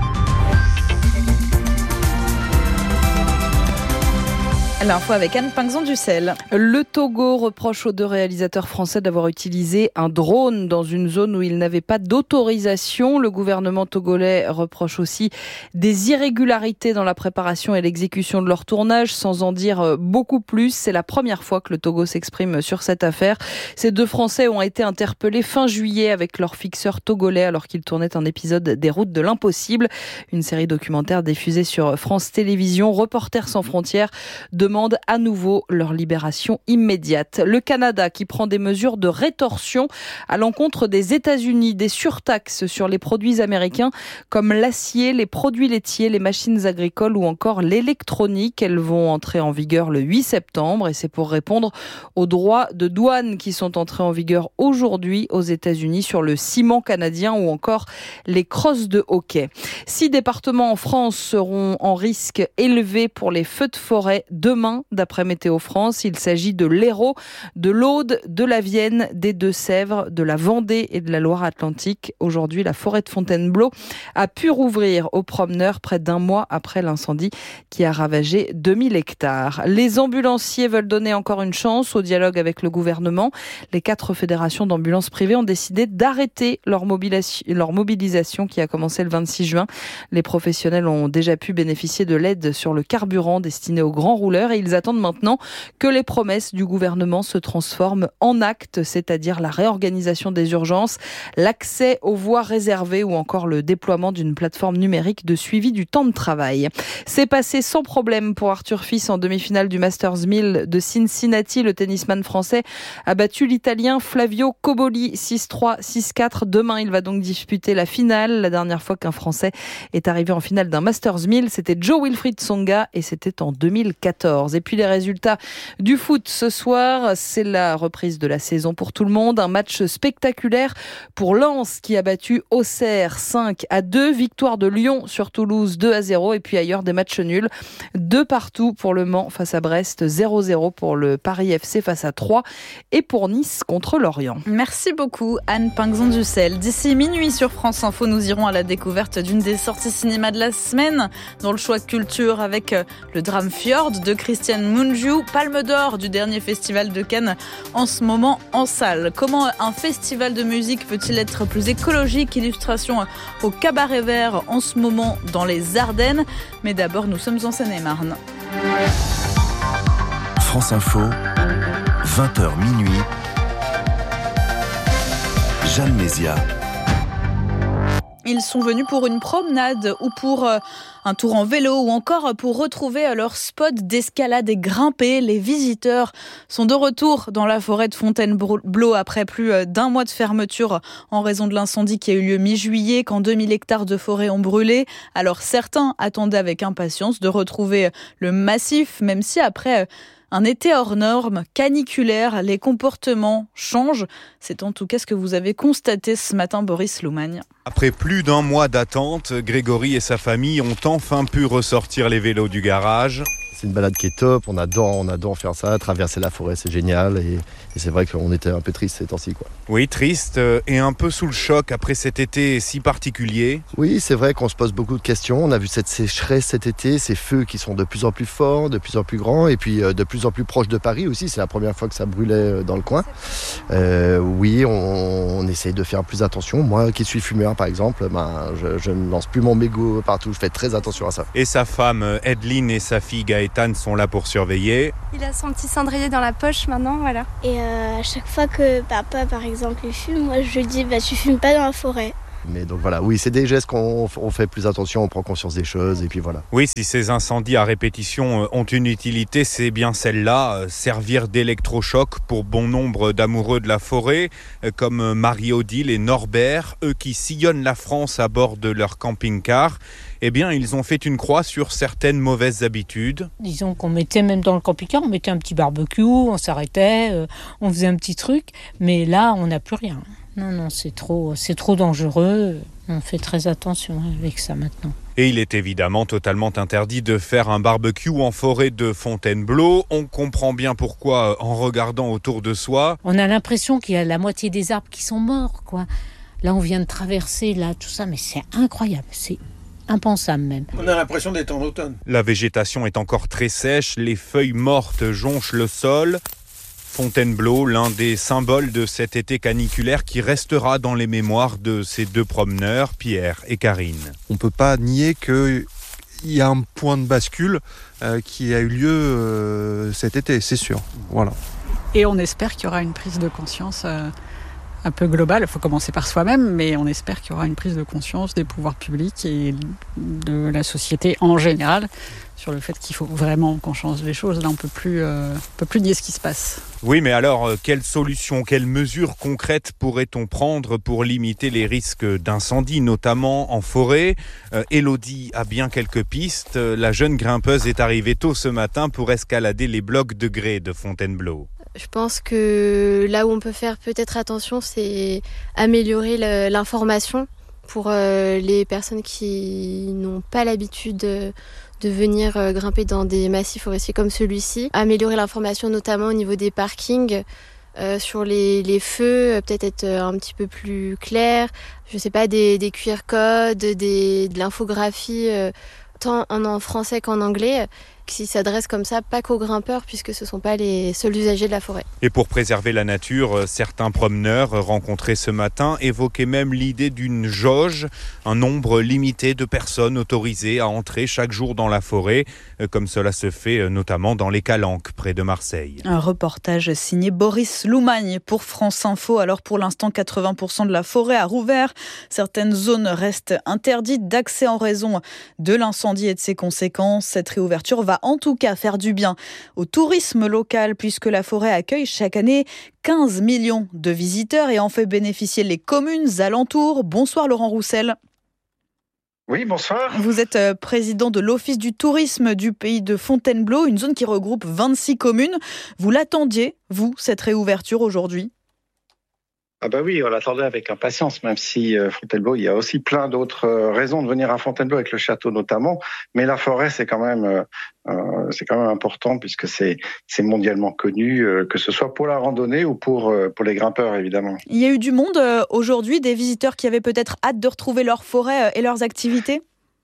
L'info avec Anne Pinxon-Dussel. Le Togo reproche aux deux réalisateurs français d'avoir utilisé un drone dans une zone où ils n'avaient pas d'autorisation. Le gouvernement togolais reproche aussi des irrégularités dans la préparation et l'exécution de leur tournage, sans en dire beaucoup plus. C'est la première fois que le Togo s'exprime sur cette affaire. Ces deux Français ont été interpellés fin juillet avec leur fixeur togolais alors qu'ils tournaient un épisode des Routes de l'impossible, une série documentaire diffusée sur France Télévisions. Reporters sans frontières demande à nouveau leur libération immédiate. Le Canada qui prend des mesures de rétorsion à l'encontre des États-Unis, des surtaxes sur les produits américains comme l'acier, les produits laitiers, les machines agricoles ou encore l'électronique. Elles vont entrer en vigueur le huit septembre et c'est pour répondre aux droits de douane qui sont entrés en vigueur aujourd'hui aux États-Unis sur le ciment canadien ou encore les crosses de hockey. Six départements en France seront en risque élevé pour les feux de forêt demain, d'après Météo France. Il s'agit de l'Hérault, de l'Aude, de la Vienne, des Deux-Sèvres, de la Vendée et de la Loire-Atlantique. Aujourd'hui, la forêt de Fontainebleau a pu rouvrir aux promeneurs près d'un mois après l'incendie qui a ravagé deux mille hectares. Les ambulanciers veulent donner encore une chance au dialogue avec le gouvernement. Les quatre fédérations d'ambulances privées ont décidé d'arrêter leur mobilisation, leur mobilisation qui a commencé le vingt-six juin. Les professionnels ont déjà pu bénéficier de l'aide sur le carburant destiné aux grands rouleurs et ils attendent maintenant que les promesses du gouvernement se transforment en actes, c'est-à-dire la réorganisation des urgences, l'accès aux voies réservées ou encore le déploiement d'une plateforme numérique de suivi du temps de travail. C'est passé sans problème pour Arthur Fils en demi-finale du Masters mille de Cincinnati. Le tennisman français a battu l'Italien Flavio Cobolli six trois, six quatre. Demain, il va donc disputer la finale. La dernière fois qu'un Français est arrivé en finale d'un Masters mille, c'était Jo-Wilfried Tsonga et c'était en deux mille quatorze. Et puis les résultats du foot ce soir, c'est la reprise de la saison pour tout le monde. Un match spectaculaire pour Lens qui a battu Auxerre cinq à deux. Victoire de Lyon sur Toulouse deux à zéro. Et puis ailleurs des matchs nuls. Deux partout pour le Mans face à Brest, zéro zéro pour le Paris F C face à Troyes et pour Nice contre Lorient. Merci beaucoup Anne Pinxon-Dussel. D'ici minuit sur France Info, nous irons à la découverte d'une des sorties cinéma de la semaine dans le choix culture avec le drame Fjord de Christian Mungiu, Palme d'Or du dernier festival de Cannes en ce moment en salle. Comment un festival de musique peut-il être plus écologique? Illustration au Cabaret Vert en ce moment dans les Ardennes. Mais d'abord, nous sommes en Seine-et-Marne. France Info, vingt heures minuit. Jeanne Mézia. Ils sont venus pour une promenade ou pour euh, un tour en vélo ou encore pour retrouver euh, leur spot d'escalade et grimper. Les visiteurs sont de retour dans la forêt de Fontainebleau après plus euh, d'un mois de fermeture en raison de l'incendie qui a eu lieu mi-juillet quand deux mille hectares de forêt ont brûlé. Alors certains attendaient avec impatience de retrouver le massif, même si après euh, un été hors norme, caniculaire, les comportements changent. C'est en tout cas ce que vous avez constaté ce matin, Boris Loumagne. Après plus d'un mois d'attente, Grégory et sa famille ont enfin pu ressortir les vélos du garage. C'est une balade qui est top, on adore, on adore faire ça, traverser la forêt, c'est génial. Et, et c'est vrai qu'on était un peu triste ces temps-ci, quoi. Oui, triste et un peu sous le choc après cet été si particulier. Oui, c'est vrai qu'on se pose beaucoup de questions. On a vu cette sécheresse cet été, ces feux qui sont de plus en plus forts, de plus en plus grands, et puis de plus en plus proches de Paris aussi. C'est la première fois que ça brûlait dans le coin. Euh, oui, on, on essaye de faire plus attention. Moi qui suis fumeur, par exemple, ben, je, je ne lance plus mon mégot partout. Je fais très attention à ça. Et sa femme, Edelyne, et sa fille Gaëtane sont là pour surveiller. Il a son petit cendrier dans la poche maintenant, voilà. Et euh, à chaque fois que papa, par exemple, il fume, moi je lui dis bah, tu fumes pas dans la forêt. Mais donc voilà, oui, c'est des gestes qu'on on fait plus attention, on prend conscience des choses et puis voilà. Oui, si ces incendies à répétition ont une utilité, c'est bien celle-là, servir d'électrochoc pour bon nombre d'amoureux de la forêt, comme Marie-Odile et Norbert, eux qui sillonnent la France à bord de leur camping-car. Eh bien, ils ont fait une croix sur certaines mauvaises habitudes. Disons qu'on mettait même dans le camping-car, on mettait un petit barbecue, on s'arrêtait, euh, on faisait un petit truc, mais là, on n'a plus rien. Non, non, c'est trop, c'est trop dangereux. On fait très attention avec ça maintenant. Et il est évidemment totalement interdit de faire un barbecue en forêt de Fontainebleau. On comprend bien pourquoi en regardant autour de soi. On a l'impression qu'il y a la moitié des arbres qui sont morts, quoi. Là, on vient de traverser, là, tout ça, mais c'est incroyable, c'est impensable même. On a l'impression d'être en automne. La végétation est encore très sèche, les feuilles mortes jonchent le sol. Fontainebleau, l'un des symboles de cet été caniculaire qui restera dans les mémoires de ces deux promeneurs, Pierre et Karine. On ne peut pas nier qu'il y a un point de bascule euh, qui a eu lieu euh, cet été, c'est sûr. Voilà. Et on espère qu'il y aura une prise de conscience euh, un peu globale. Il faut commencer par soi-même, mais on espère qu'il y aura une prise de conscience des pouvoirs publics et de la société en général sur le fait qu'il faut vraiment qu'on change les choses. Là, on peut plus, euh, on peut plus nier ce qui se passe. Oui, mais alors, euh, quelles solutions, quelles mesures concrètes pourrait-on prendre pour limiter les risques d'incendie, notamment en forêt ? euh, Élodie a bien quelques pistes. La jeune grimpeuse est arrivée tôt ce matin pour escalader les blocs de grès de Fontainebleau. Je pense que là où on peut faire peut-être attention, c'est améliorer le, l'information pour euh, les personnes qui n'ont pas l'habitude de, de venir euh, grimper dans des massifs forestiers comme celui-ci. Améliorer l'information notamment au niveau des parkings, euh, sur les, les feux, peut-être être un petit peu plus clair. Je sais pas, des, des Q R codes, des, de l'infographie, euh, tant en, en français qu'en anglais, qui s'adresse comme ça pas qu'aux grimpeurs puisque ce ne sont pas les seuls usagers de la forêt. Et pour préserver la nature, certains promeneurs rencontrés ce matin évoquaient même l'idée d'une jauge, un nombre limité de personnes autorisées à entrer chaque jour dans la forêt, comme cela se fait notamment dans les Calanques, près de Marseille. Un reportage signé Boris Loumagne pour France Info. Alors pour l'instant, quatre-vingts pour cent de la forêt a rouvert. Certaines zones restent interdites d'accès en raison de l'incendie et de ses conséquences. Cette réouverture va en tout cas faire du bien au tourisme local puisque la forêt accueille chaque année quinze millions de visiteurs et en fait bénéficier les communes alentours. Bonsoir Laurent Roussel. Oui, bonsoir. Vous êtes président de l'Office du tourisme du pays de Fontainebleau, une zone qui regroupe vingt-six communes. Vous l'attendiez, vous, cette réouverture aujourd'hui ? Ah bah oui, on l'attendait avec impatience, même si euh, Fontainebleau, il y a aussi plein d'autres euh, raisons de venir à Fontainebleau, avec le château notamment. Mais la forêt, c'est quand même, euh, euh, c'est quand même important puisque c'est, c'est mondialement connu, euh, que ce soit pour la randonnée ou pour, euh, pour les grimpeurs, évidemment. Il y a eu du monde euh, aujourd'hui, des visiteurs qui avaient peut-être hâte de retrouver leur forêt euh, et leurs activités ?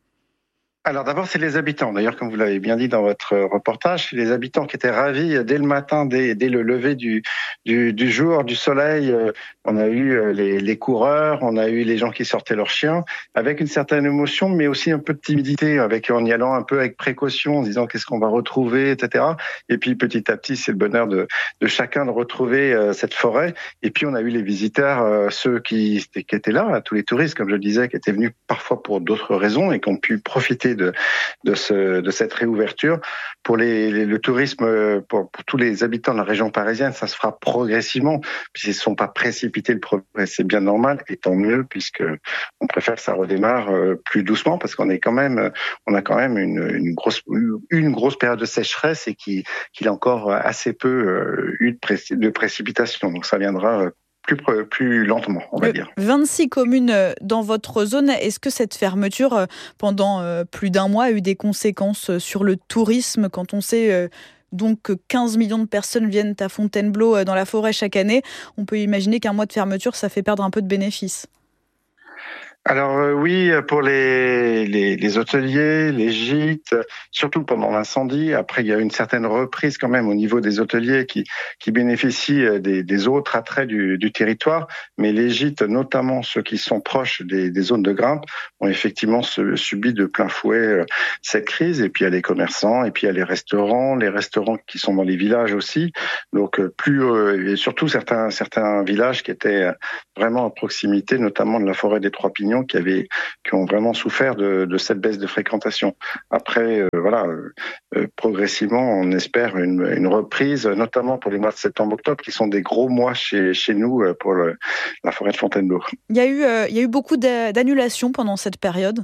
Alors d'abord, c'est les habitants. D'ailleurs, comme vous l'avez bien dit dans votre reportage, c'est les habitants qui étaient ravis dès le matin, dès, dès le lever du, du, du jour, du soleil. On a eu les, les coureurs, on a eu les gens qui sortaient leurs chiens, avec une certaine émotion, mais aussi un peu de timidité, avec en y allant un peu avec précaution, en disant qu'est-ce qu'on va retrouver, et cetera. Et puis petit à petit, c'est le bonheur de, de chacun de retrouver euh, cette forêt. Et puis on a eu les visiteurs, euh, ceux qui, qui étaient là, tous les touristes, comme je le disais, qui étaient venus parfois pour d'autres raisons et qui ont pu profiter de, de, ce, de cette réouverture. Pour les, les, le tourisme, pour, pour tous les habitants de la région parisienne, ça se fera progressivement, puisqu'ils ne sont pas précipités le progrès. C'est bien normal, et tant mieux, puisque on préfère que ça redémarre plus doucement, parce qu'on est quand même, on a quand même une, une grosse, une grosse période de sécheresse et qui, qu'il a encore assez peu eu de, préci, de précipitations. Donc ça viendra Plus, plus lentement, on va dire. vingt-six communes dans votre zone. Est-ce que cette fermeture pendant plus d'un mois a eu des conséquences sur le tourisme, quand on sait donc que quinze millions de personnes viennent à Fontainebleau dans la forêt chaque année? On peut imaginer qu'un mois de fermeture, ça fait perdre un peu de bénéfices. Alors euh, oui, pour les, les, les hôteliers, les gîtes, surtout pendant l'incendie. Après, il y a une certaine reprise quand même au niveau des hôteliers qui, qui bénéficient des, des autres attraits du, du territoire. Mais les gîtes, notamment ceux qui sont proches des, des zones de grimpe, ont effectivement subi de plein fouet cette crise. Et puis il y a les commerçants, et puis il y a les restaurants, les restaurants qui sont dans les villages aussi. Donc plus et surtout certains certains villages qui étaient vraiment à proximité, notamment de la forêt des Trois Pignons, qui avaient, qui ont vraiment souffert de, de cette baisse de fréquentation. Après, euh, voilà, euh, progressivement, on espère une, une reprise, notamment pour les mois de septembre-octobre, qui sont des gros mois chez, chez nous pour le, la forêt de Fontainebleau. Il y a eu, euh, il y a eu beaucoup d'annulations pendant cette période.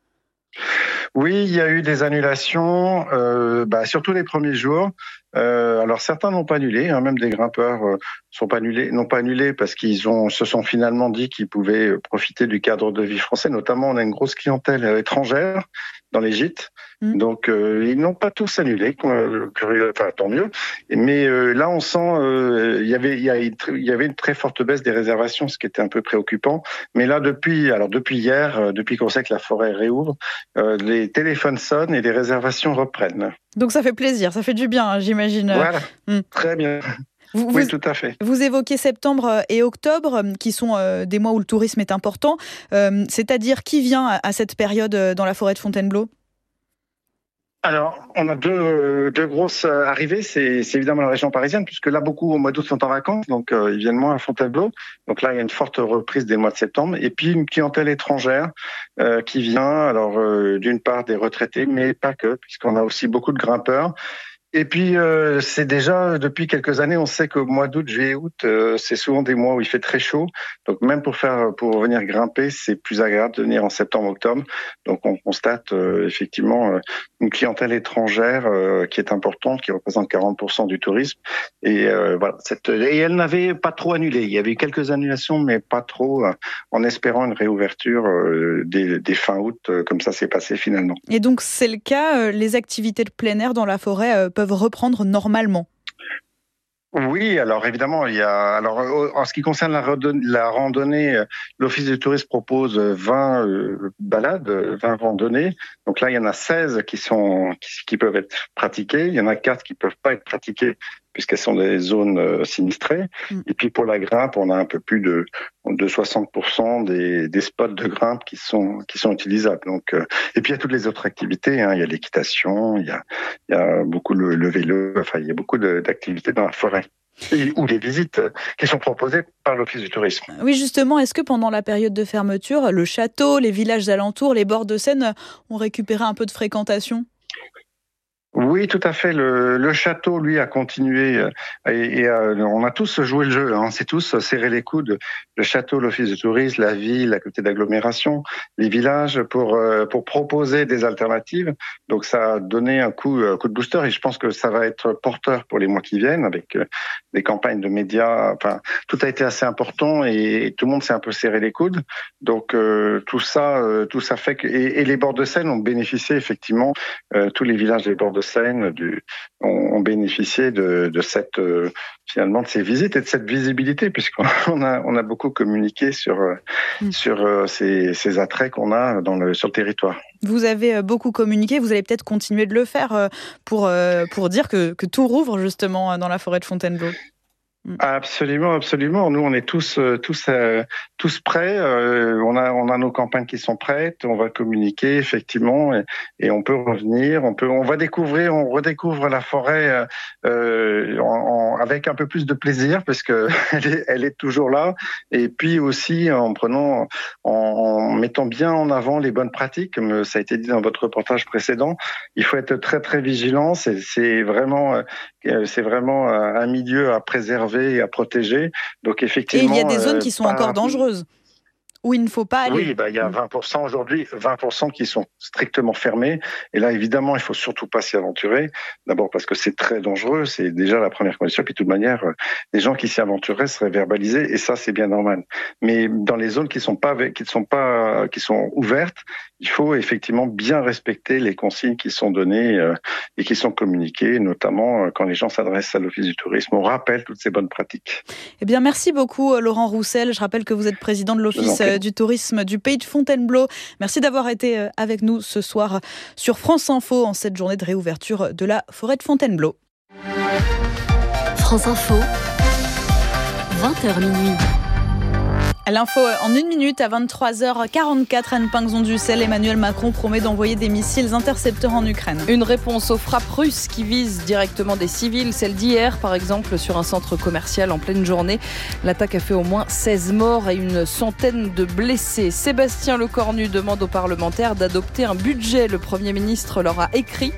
Oui, il y a eu des annulations, euh, bah, surtout les premiers jours. Euh, alors certains n'ont pas annulé, hein, même des grimpeurs euh, sont pas annulés, n'ont pas annulé parce qu'ils ont se sont finalement dit qu'ils pouvaient profiter du cadre de vie français. Notamment, on a une grosse clientèle étrangère dans les gîtes, mmh. donc euh, ils n'ont pas tous annulé, euh, enfin tant mieux. Mais euh, là, on sent euh, il y avait il y, a, il y avait une très forte baisse des réservations, ce qui était un peu préoccupant. Mais là, depuis alors depuis hier, euh, depuis qu'on sait que la forêt réouvre, euh, les téléphones sonnent et les réservations reprennent. Donc ça fait plaisir, ça fait du bien, hein, j'imagine. Voilà, mmh. Très bien. Vous, oui, vous, tout à fait. Vous évoquez septembre et octobre, qui sont euh, des mois où le tourisme est important. Euh, c'est-à-dire, qui vient à, à cette période dans la forêt de Fontainebleau ? Alors, on a deux, deux grosses arrivées. C'est, c'est évidemment la région parisienne, puisque là, beaucoup au mois d'août sont en vacances, donc euh, ils viennent moins à Fontainebleau. Donc là, il y a une forte reprise des mois de septembre. Et puis, une clientèle étrangère euh, qui vient, alors euh, d'une part des retraités, mais pas que, puisqu'on a aussi beaucoup de grimpeurs. Et puis, euh, c'est déjà, depuis quelques années, on sait qu'au mois d'août, juillet, août, euh, c'est souvent des mois où il fait très chaud. Donc, même pour faire, pour venir grimper, c'est plus agréable de venir en septembre, octobre. Donc, on constate euh, effectivement euh, une clientèle étrangère euh, qui est importante, qui représente quarante pour cent du tourisme. Et euh, voilà. Cette, et elle n'avait pas trop annulé. Il y avait eu quelques annulations, mais pas trop, euh, en espérant une réouverture euh, des, des fin août, euh, comme ça s'est passé finalement. Et donc, c'est le cas. Euh, les activités de plein air dans la forêt euh, peuvent reprendre normalement. Oui, alors évidemment, il y a alors en ce qui concerne la randonnée, la randonnée l'Office du tourisme propose vingt euh, balades, vingt randonnées. Donc là, il y en a seize qui sont qui, qui peuvent être pratiquées, il y en a quatre qui peuvent pas être pratiquées puisqu'elles sont des zones euh, sinistrées. Mmh. Et puis pour la grimpe, on a un peu plus de de soixante pour cent des des spots de grimpe qui sont qui sont utilisables. Donc euh, et puis il y a toutes les autres activités, hein. Il y a l'équitation, il y a il y a beaucoup le, le vélo, enfin il y a beaucoup de, d'activités dans la forêt. Et, ou les visites qui sont proposées par l'Office du tourisme. Oui, justement, est-ce que pendant la période de fermeture, le château, les villages alentours, les bords de Seine ont récupéré un peu de fréquentation ? Oui, tout à fait. Le, le château, lui, a continué et, et euh, on a tous joué le jeu. Hein. C'est tous serré les coudes. Le château, l'office de tourisme, la ville, la communauté d'agglomération, les villages pour euh, pour proposer des alternatives. Donc ça a donné un coup un coup de booster et je pense que ça va être porteur pour les mois qui viennent avec euh, des campagnes de médias. Enfin, tout a été assez important et, et tout le monde s'est un peu serré les coudes. Donc euh, tout ça, euh, tout ça fait que et, et les bords de Seine ont bénéficié effectivement. Euh, tous les villages des bords de Seine du, ont, ont bénéficié de, de cette euh, finalement de ces visites et de cette visibilité, puisqu'on a on a beaucoup communiqué sur mmh. sur euh, ces, ces attraits qu'on a dans le sur le territoire. Vous avez beaucoup communiqué, vous allez peut-être continuer de le faire pour pour dire que que tout rouvre justement dans la forêt de Fontainebleau. Absolument, absolument. Nous, on est tous, euh, tous, euh, tous prêts. Euh, on a, on a nos campagnes qui sont prêtes. On va communiquer effectivement, et, et on peut revenir. On peut, on va découvrir, on redécouvre la forêt euh, en, en, avec un peu plus de plaisir, parce que elle est, elle est toujours là. Et puis aussi en prenant, en, en mettant bien en avant les bonnes pratiques, comme ça a été dit dans votre reportage précédent. Il faut être très, très vigilant. C'est, c'est vraiment, c'est vraiment un milieu à préserver et à protéger. Donc effectivement, et il y a des zones qui sont euh, encore dangereuses, où il ne faut pas aller. Oui, bah, il y a vingt pour cent aujourd'hui, vingt pour cent qui sont strictement fermés. Et là, évidemment, il faut surtout pas s'y aventurer. D'abord parce que c'est très dangereux, c'est déjà la première condition. Puis de toute manière, les gens qui s'y aventureraient seraient verbalisés, et ça, c'est bien normal. Mais dans les zones qui sont pas, qui ne sont pas, qui sont ouvertes, il faut effectivement bien respecter les consignes qui sont données euh, et qui sont communiquées, notamment euh, quand les gens s'adressent à l'Office du tourisme. On rappelle toutes ces bonnes pratiques. Eh bien, merci beaucoup, Laurent Roussel. Je rappelle que vous êtes président de l'Office du tourisme du Pays de Fontainebleau. Merci d'avoir été avec nous ce soir sur France Info en cette journée de réouverture de la forêt de Fontainebleau. France Info, vingt heures minuit. L'info en une minute à vingt-trois heures quarante-quatre. Anne Pinxon-Dussel, Emmanuel Macron promet d'envoyer des missiles intercepteurs en Ukraine. Une réponse aux frappes russes qui visent directement des civils. Celle d'hier, par exemple, sur un centre commercial en pleine journée. L'attaque a fait au moins seize morts et une centaine de blessés. Sébastien Lecornu demande aux parlementaires d'adopter un budget. Le Premier ministre leur a écrit